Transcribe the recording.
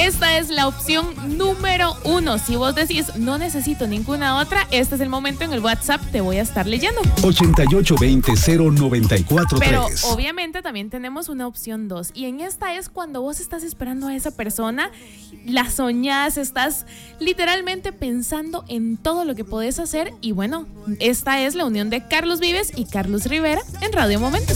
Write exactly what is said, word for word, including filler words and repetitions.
Esta es la opción número uno. Si vos decís, no necesito ninguna otra, este es el momento en el WhatsApp, te voy a estar leyendo. ochenta y ocho veinte cero noventa y cuatro tres. Pero obviamente también tenemos una opción dos. Y en esta es cuando vos estás esperando a esa persona, la soñás, estás literalmente pensando en todo lo que podés hacer. Y bueno, esta es la unión de Carlos Vives y Carlos Rivera en Radio Momentos.